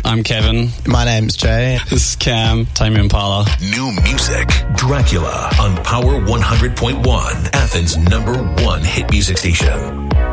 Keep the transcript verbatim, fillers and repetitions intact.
I'm Kevin. My name's Jay. This is Cam. Tame Impala. New music. Dracula on Power one hundred point one, Athens' number one hit music station.